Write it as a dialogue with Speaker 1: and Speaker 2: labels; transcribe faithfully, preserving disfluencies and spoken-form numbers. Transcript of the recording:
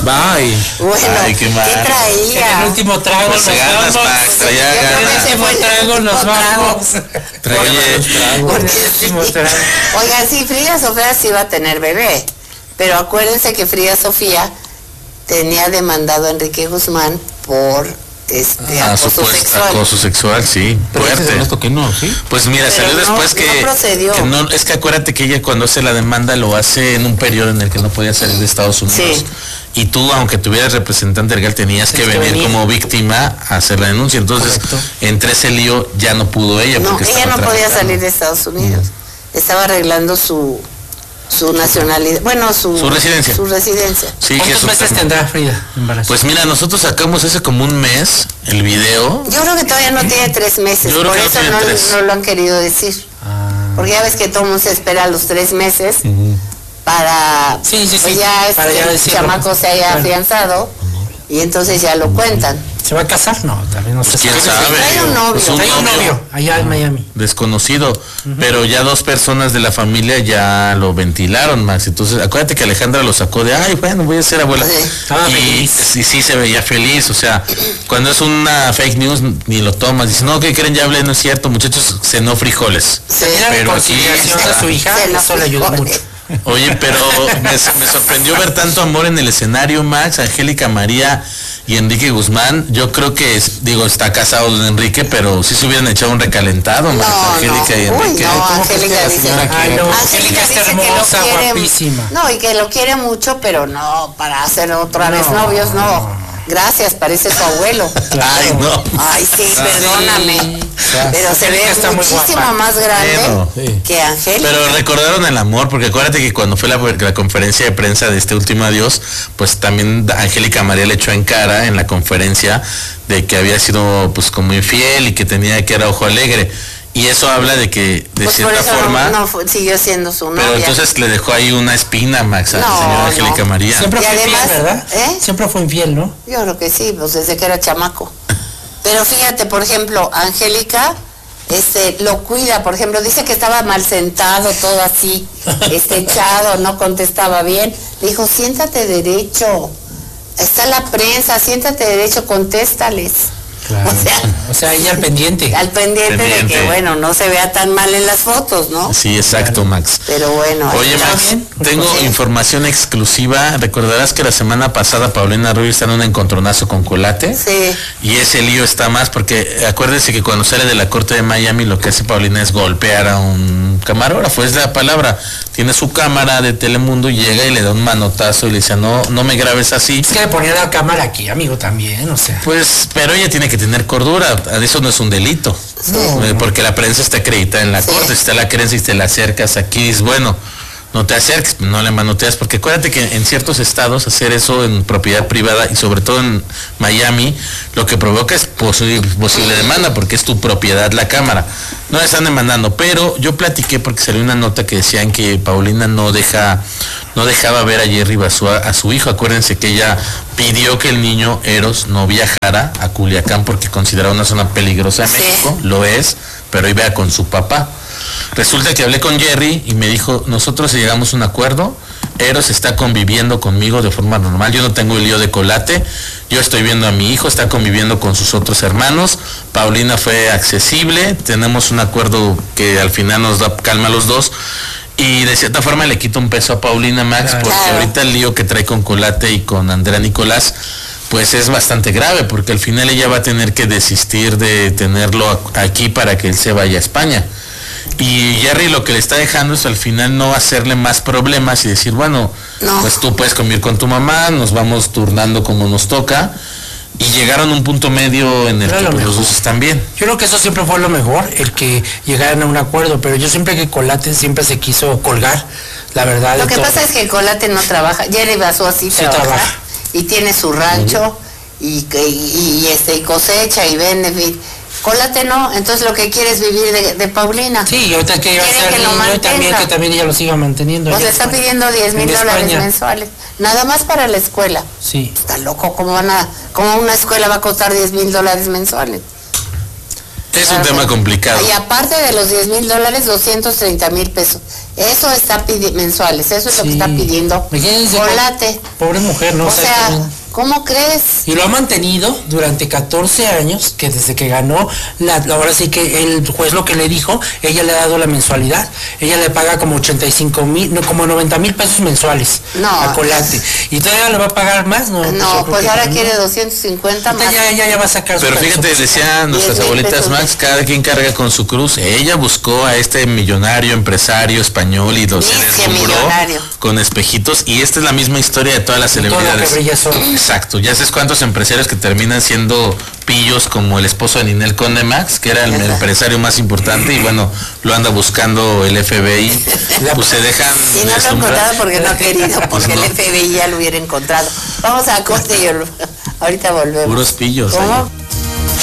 Speaker 1: Ay,
Speaker 2: bueno,
Speaker 3: Ay, qué
Speaker 2: ¿qué,
Speaker 3: mal.
Speaker 2: traía?
Speaker 1: En el último trago
Speaker 3: Pues
Speaker 1: nos
Speaker 3: ganas,
Speaker 1: vamos.
Speaker 3: Max, traía
Speaker 1: En el
Speaker 3: ganas.
Speaker 1: último trago nos vamos.
Speaker 3: Oye,
Speaker 2: Porque
Speaker 1: En el último
Speaker 2: sí.
Speaker 1: trago.
Speaker 2: Oigan, sí, Frida Sofía sí iba a tener bebé, pero acuérdense que Frida Sofía tenía demandado a Enrique Guzmán por este
Speaker 3: ah,
Speaker 2: acoso
Speaker 3: supuesto
Speaker 2: sexual.
Speaker 3: acoso sexual, sí,
Speaker 1: Pero ese
Speaker 3: fuerte.
Speaker 1: esto que no, ¿sí?
Speaker 3: Pues mira,
Speaker 2: Pero
Speaker 3: salió
Speaker 2: no,
Speaker 3: después que,
Speaker 2: no procedió.
Speaker 3: que no, es que acuérdate que ella cuando hace la demanda lo hace en un periodo en el que no podía salir de Estados Unidos.
Speaker 2: Sí.
Speaker 3: Y tú, aunque tuvieras representante legal, tenías que
Speaker 1: Tienes que
Speaker 3: venir
Speaker 1: venir.
Speaker 3: como víctima a hacer la denuncia. Entonces,
Speaker 1: Correcto.
Speaker 3: entre ese lío ya no pudo ella.
Speaker 2: No,
Speaker 3: porque
Speaker 2: ella
Speaker 3: estaba
Speaker 2: no podía
Speaker 3: trabajando.
Speaker 2: salir de Estados Unidos. Estaba arreglando su su nacionalidad, bueno, su
Speaker 3: Su residencia.
Speaker 2: Su residencia.
Speaker 3: Sí, que
Speaker 1: ¿Cuántos
Speaker 3: es un
Speaker 1: meses
Speaker 3: tema.
Speaker 1: tendrá Frida embarazo?
Speaker 3: Pues mira, nosotros sacamos hace como un mes el video.
Speaker 2: Yo creo que todavía no tiene tres meses,
Speaker 3: Yo creo
Speaker 2: por
Speaker 3: que no
Speaker 2: eso
Speaker 3: tiene
Speaker 2: no,
Speaker 3: tres.
Speaker 2: no lo han querido decir.
Speaker 1: Ah.
Speaker 2: Porque ya ves que todo el mundo se espera los tres meses para
Speaker 1: Sí, sí,
Speaker 2: pues
Speaker 1: sí,
Speaker 2: ya
Speaker 1: para
Speaker 2: este,
Speaker 1: ya
Speaker 2: el
Speaker 1: decirlo.
Speaker 2: chamaco se haya
Speaker 1: Claro.
Speaker 2: afianzado y entonces ya lo cuentan.
Speaker 1: ¿Se va a casar? No, también no se
Speaker 3: Pues quién
Speaker 1: sabe.
Speaker 3: sabe.
Speaker 2: Trae un novio.
Speaker 3: Pues un
Speaker 1: Hay un
Speaker 3: novio
Speaker 1: novio allá en Miami.
Speaker 3: desconocido, pero ya dos personas de la familia ya lo ventilaron, Max. Entonces, acuérdate que Alejandra lo sacó de, ay, bueno, voy a ser abuela.
Speaker 2: Sí.
Speaker 1: Estaba
Speaker 3: y
Speaker 1: feliz.
Speaker 3: sí, sí se veía feliz, o sea, cuando es una fake news ni lo tomas, dices, no, ¿qué creen? Ya hablé, no es cierto, muchachos, cenó frijoles.
Speaker 2: Sí.
Speaker 1: Mira la
Speaker 3: Pero aquí
Speaker 1: reconciliación
Speaker 3: está.
Speaker 1: de su hija,
Speaker 2: Se lo
Speaker 1: eso le ayudó
Speaker 2: fijó.
Speaker 1: mucho.
Speaker 3: Oye, pero me, me sorprendió ver tanto amor en el escenario, Max, Angélica María y Enrique Guzmán. Yo creo que, es- digo, está casado don Enrique, pero sí se hubieran echado un recalentado, Max,
Speaker 2: No,
Speaker 3: Angélica y
Speaker 2: no. Uy,
Speaker 3: Enrique.
Speaker 2: no,
Speaker 1: ¿Cómo
Speaker 2: Angélica
Speaker 1: crees que la
Speaker 2: dice
Speaker 1: señora
Speaker 2: que-
Speaker 1: quiere?
Speaker 3: Ay, no.
Speaker 1: Angélica está
Speaker 2: dice que lo
Speaker 1: hermosa,
Speaker 2: quiere-
Speaker 1: guapísima.
Speaker 2: No, y que lo quiere mucho, pero no, para hacer otra vez
Speaker 1: No.
Speaker 2: novios, no. Gracias, parece su abuelo.
Speaker 3: Ay, no.
Speaker 2: Ay, sí,
Speaker 3: Ah,
Speaker 2: perdóname.
Speaker 1: sí.
Speaker 2: Pero se
Speaker 1: Angélica
Speaker 2: ve
Speaker 1: está muy
Speaker 2: muchísimo
Speaker 1: guapa.
Speaker 2: más grande
Speaker 3: Bueno,
Speaker 1: sí.
Speaker 2: que Angélica.
Speaker 3: Pero recordaron el amor, porque acuérdate que cuando fue la, la conferencia de prensa de este último adiós, pues también Angélica María le echó en cara en la conferencia de que había sido pues como infiel y que tenía que era ojo alegre. Y eso habla de que de
Speaker 2: Pues por
Speaker 3: cierta
Speaker 2: eso no-
Speaker 3: forma,
Speaker 2: no, fue- siguió siendo su novia.
Speaker 3: pero entonces le dejó ahí una espina, Max, a la
Speaker 2: No,
Speaker 3: señora Angélica
Speaker 2: no.
Speaker 3: María.
Speaker 1: Siempre
Speaker 2: Y
Speaker 1: fue
Speaker 2: además,
Speaker 1: infiel, ¿verdad?
Speaker 2: ¿eh?
Speaker 1: Siempre fue infiel, ¿no?
Speaker 2: Yo creo que sí, pues desde que era chamaco. Pero fíjate, por ejemplo, Angélica este, lo cuida, por ejemplo, dice que estaba mal sentado, todo así, este, echado, no contestaba bien. Le dijo, siéntate derecho, está la prensa, siéntate derecho, contéstales.
Speaker 1: Claro.
Speaker 2: O sea,
Speaker 1: O sea, ella al pendiente.
Speaker 2: al pendiente, de
Speaker 3: Pendiente.
Speaker 2: que, bueno, no se vea tan mal en las fotos, ¿no?
Speaker 3: Sí, exacto, Max.
Speaker 2: Pero bueno. ahí
Speaker 3: Oye,
Speaker 2: está.
Speaker 3: Max,
Speaker 1: bien.
Speaker 3: tengo
Speaker 2: Sí.
Speaker 3: información exclusiva. Recordarás que la semana pasada Paulina Rubio está en un encontronazo con Colate.
Speaker 2: Sí.
Speaker 3: Y ese lío está más porque acuérdense que cuando sale de la corte de Miami lo que hace Paulina es golpear a un camarógrafo, es la palabra. Tiene su cámara de Telemundo y llega y le da un manotazo y le dice, no, no me grabes así.
Speaker 1: Es que le ponía la cámara aquí, amigo, también, o sea.
Speaker 3: Pues, pero ella tiene que tener cordura, eso no es un delito.
Speaker 1: No.
Speaker 3: Eh, Porque la prensa está acreditada en la
Speaker 2: Sí.
Speaker 3: corte, si está la creencia y te la acercas aquí, es bueno. No te acerques, no le manoteas, porque acuérdate que en ciertos estados hacer eso en propiedad privada y sobre todo en Miami, lo que provoca es posi- posible demanda, porque es tu propiedad la cámara. No la están demandando, pero yo platiqué porque salió una nota que decían que Paulina no deja, no dejaba ver a Jerry Basúa a su hijo. Acuérdense que ella pidió que el niño Eros no viajara a Culiacán porque consideraba una zona peligrosa en
Speaker 2: Sí.
Speaker 3: México, lo es, pero iba con su papá. Resulta que hablé con Jerry y me dijo, nosotros llegamos a un acuerdo, Eros está conviviendo conmigo de forma normal, yo no tengo el lío de Colate, yo estoy viendo a mi hijo, está conviviendo con sus otros hermanos, Paulina fue accesible, tenemos un acuerdo que al final nos da calma a los dos, y de cierta forma le quito un peso a Paulina, Max,
Speaker 1: Claro.
Speaker 3: porque
Speaker 2: Claro.
Speaker 3: ahorita el lío que trae con Colate y con Andrea Nicolás, pues es bastante grave, porque al final ella va a tener que desistir de tenerlo a- aquí para que él se vaya a España. Y Jerry lo que le está dejando es al final no hacerle más problemas y decir, bueno,
Speaker 2: No.
Speaker 3: pues tú puedes convivir con tu mamá, nos vamos turnando como nos toca. Y llegaron a un punto medio en el
Speaker 1: Era
Speaker 3: que
Speaker 1: lo
Speaker 3: pues, los
Speaker 1: mejor.
Speaker 3: dos están bien.
Speaker 1: Yo creo que eso siempre fue lo mejor, el que llegaran a un acuerdo, pero yo siempre que Colate siempre se quiso colgar, la verdad.
Speaker 2: Lo
Speaker 1: de
Speaker 2: que
Speaker 1: todo.
Speaker 2: pasa es que el Colate no trabaja, Jerry Basúa sí,
Speaker 1: Sí
Speaker 2: trabaja,
Speaker 1: trabaja.
Speaker 2: y tiene su rancho y, que- y, y, este y cosecha y vende, en fin. Colate no, entonces lo que quiere es vivir de, de Paulina.
Speaker 1: Sí, y ahorita que iba a
Speaker 2: Quiere
Speaker 1: ser
Speaker 2: que lo
Speaker 1: niño y también
Speaker 2: mantenga.
Speaker 1: que también ella lo siga manteniendo.
Speaker 2: Pues
Speaker 1: allá
Speaker 2: le está
Speaker 1: afuera.
Speaker 2: pidiendo diez mil
Speaker 1: En
Speaker 2: dólares
Speaker 1: España.
Speaker 2: mensuales, nada más para la escuela.
Speaker 1: Sí.
Speaker 2: Está loco, ¿cómo van a, cómo una escuela va a costar diez mil dólares mensuales?
Speaker 3: Es un tema complicado.
Speaker 2: Y aparte de los diez mil dólares, doscientos treinta mil pesos. Eso está pidiendo mensuales, eso es sí. lo que está pidiendo Colate.
Speaker 1: Pobre mujer, ¿no?
Speaker 2: O sea, sea ¿cómo crees?
Speaker 1: Y lo ha mantenido durante catorce años, que desde que ganó, la, ahora sí que el juez lo que le dijo, ella le ha dado la mensualidad. Ella le paga como ochenta y cinco mil, no, como noventa mil pesos mensuales
Speaker 2: no,
Speaker 1: a Colate. ¿Y todavía le va a pagar más? No,
Speaker 2: no pues ahora quiere no. doscientos cincuenta más.
Speaker 1: Ya, ya, ya va a sacar
Speaker 3: Pero fíjate, decían nuestras abuelitas Max, cada quien carga con su cruz. Ella buscó a este millonario empresario español y lo se deslumbró con espejitos, y esta es la misma historia de todas las celebridades. Exacto, ya sabes cuántos empresarios que terminan siendo pillos, como el esposo de Ninel Conde Max, que era el Ajá. empresario más importante, y bueno, lo anda buscando el F B I, pues se dejan
Speaker 2: y no lo ha encontrado porque no ha querido, porque pues no. el F B I ya lo hubiera encontrado. Vamos a corte y ahorita volvemos.
Speaker 3: Puros pillos.
Speaker 2: ¿Cómo?